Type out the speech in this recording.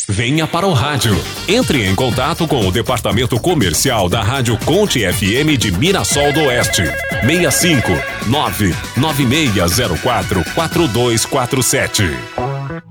Venha para o rádio. Entre em contato com o departamento comercial da Rádio Conte FM de Mirassol do Oeste. 65 99604 4247.